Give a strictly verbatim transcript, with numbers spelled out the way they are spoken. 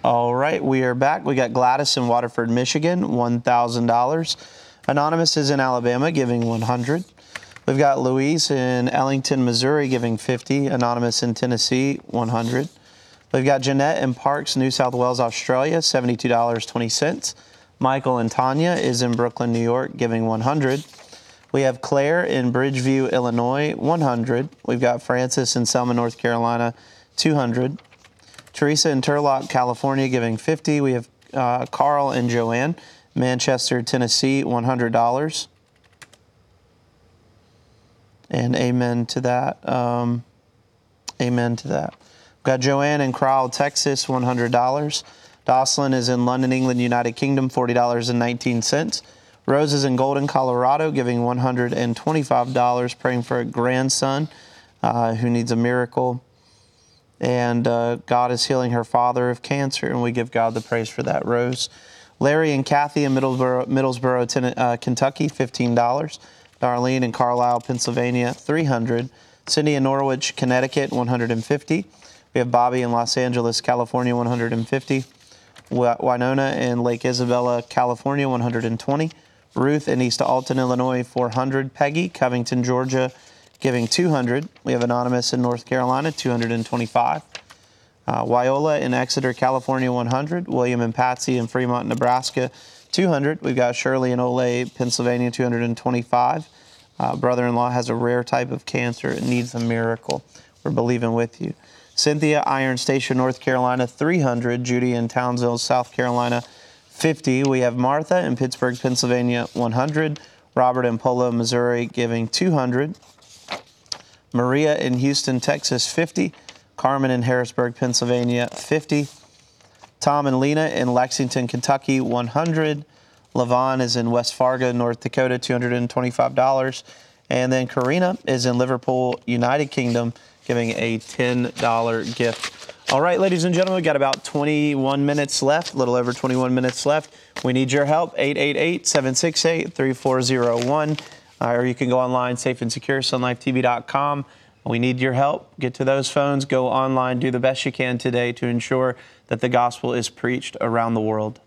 All right, we are back. We got Gladys in Waterford, Michigan, one thousand dollars. Anonymous is in Alabama, giving one hundred dollars. We've got Louise in Ellington, Missouri, giving fifty dollars. Anonymous in Tennessee, one hundred dollars. We've got Jeanette in Parks, New South Wales, Australia, seventy-two dollars and twenty cents. Michael and Tanya is in Brooklyn, New York, giving one hundred dollars. We have Claire in Bridgeview, Illinois, one hundred dollars. We've got Francis in Selma, North Carolina, two hundred dollars. Teresa in Turlock, California, giving fifty dollars. We have uh, Carl and Joanne, Manchester, Tennessee, one hundred dollars. And amen to that. Um, amen to that. We've got Joanne in Crowell, Texas, one hundred dollars. Doslin is in London, England, United Kingdom, forty dollars and nineteen cents. Rose is in Golden, Colorado, giving one hundred twenty-five dollars, praying for a grandson uh, who needs a miracle. And uh, God is healing her father of cancer, and we give God the praise for that, Rose. Larry and Kathy in Middlesboro, Middlesboro Ten- uh, Kentucky, fifteen dollars. Darlene in Carlisle, Pennsylvania, three hundred dollars. Cindy in Norwich, Connecticut, one hundred fifty dollars. We have Bobby in Los Angeles, California, one hundred fifty dollars. Winona in Lake Isabella, California, one hundred twenty dollars. Ruth in East Alton, Illinois, four hundred dollars. Peggy, Covington, Georgia, giving two hundred dollars. We have Anonymous in North Carolina, two hundred twenty-five dollars. Uh, Wyola in Exeter, California, one hundred dollars. William and Patsy in Fremont, Nebraska, two hundred dollars. We've got Shirley in Olay, Pennsylvania, two hundred twenty-five dollars. Uh, brother-in-law has a rare type of cancer. It needs a miracle. We're believing with you. Cynthia, Iron Station, North Carolina, three hundred dollars. Judy in Townsville, South Carolina, fifty dollars. We have Martha in Pittsburgh, Pennsylvania, one hundred dollars. Robert in Polo, Missouri, giving two hundred dollars. Maria in Houston, Texas, fifty dollars. Carmen in Harrisburg, Pennsylvania, fifty dollars. Tom and Lena in Lexington, Kentucky, one hundred dollars. Levon is in West Fargo, North Dakota, two hundred twenty-five dollars. And then Karina is in Liverpool, United Kingdom, giving a ten dollars gift. All right, ladies and gentlemen, we've got about twenty-one minutes left, a little over twenty-one minutes left. We need your help, eight eight eight, seven six eight, three four zero one. Uh, or you can go online, safe and secure, sun life t v dot com. We need your help. Get to those phones, go online, do the best you can today to ensure that the gospel is preached around the world.